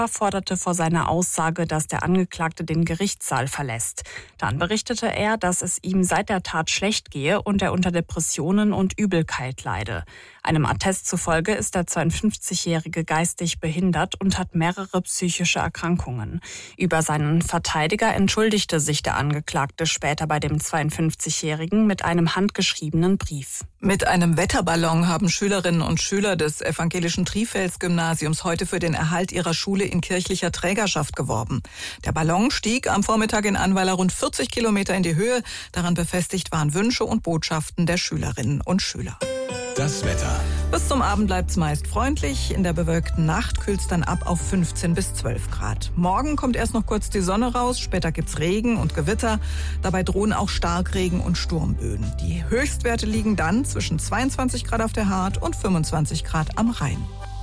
forderte vor seiner Aussage, dass der Angeklagte den Gerichtssaal verlässt. Dann berichtete er, dass es ihm seit der Tat schlecht gehe und er unter Depressionen und Übelkeit leide. Einem Attest zufolge ist der 52-Jährige geistig behindert und hat mehrere psychische Erkrankungen. Über seinen Verteidiger entschuldigte sich der Angeklagte später bei dem 52-Jährigen mit einem handgeschriebenen Brief. Mit einem Wetterballon haben Schülerinnen und Schüler des evangelischen Trifels-Gymnasiums heute für den Erhalt ihrer Schule in kirchlicher Trägerschaft geworben. Der Ballon stieg am Vormittag in Annweiler rund 40 Kilometer in die Höhe. Daran befestigt waren Wünsche und Botschaften der Schülerinnen und Schüler. Das Wetter. Bis zum Abend bleibt es meist freundlich. In der bewölkten Nacht kühlt es dann ab auf 15 bis 12 Grad. Morgen kommt erst noch kurz die Sonne raus, später gibt's Regen und Gewitter. Dabei drohen auch Starkregen und Sturmböen. Die Höchstwerte liegen dann zwischen 22 Grad auf der Hart und 25 Grad am Rhein.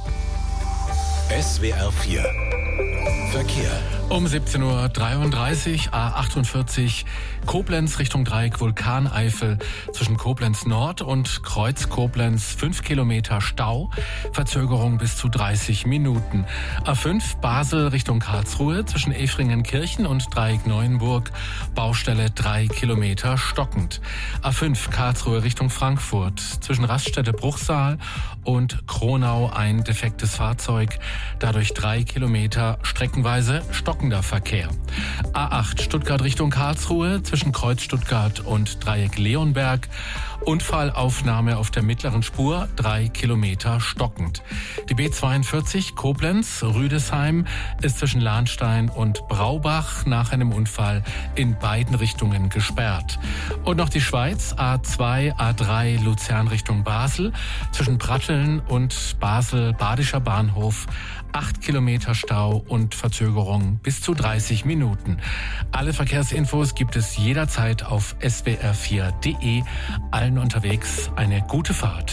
SWR 4 Verkehr. Um 17.33 Uhr, A48 Koblenz Richtung Dreieck Vulkaneifel zwischen Koblenz Nord und Kreuz Koblenz 5 Kilometer Stau, Verzögerung bis zu 30 Minuten. A5 Basel Richtung Karlsruhe zwischen Efringenkirchen und Dreieck Neuenburg, Baustelle 3 Kilometer stockend. A5 Karlsruhe Richtung Frankfurt zwischen Raststätte Bruchsal und Kronau ein defektes Fahrzeug, dadurch 3 Kilometer streckenweise stockender Verkehr. A8 Stuttgart Richtung Karlsruhe zwischen Kreuz Stuttgart und Dreieck Leonberg. Unfallaufnahme auf der mittleren Spur, 3 Kilometer stockend. Die B42 Koblenz Rüdesheim ist zwischen Lahnstein und Braubach nach einem Unfall in beiden Richtungen gesperrt. Und noch die Schweiz, A2, A3 Luzern Richtung Basel zwischen Pratteln und Basel Badischer Bahnhof, 8 Kilometer Stau und Verzögerung bis zu 30 Minuten. Alle Verkehrsinfos gibt es jederzeit auf swr4.de. Allen unterwegs eine gute Fahrt.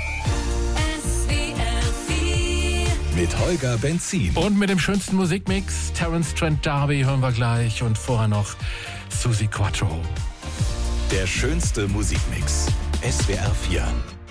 Mit Holger Benzin. Und mit dem schönsten Musikmix, Terence Trent D'Arby hören wir gleich und vorher noch Suzi Quatro. Der schönste Musikmix. SWR 4.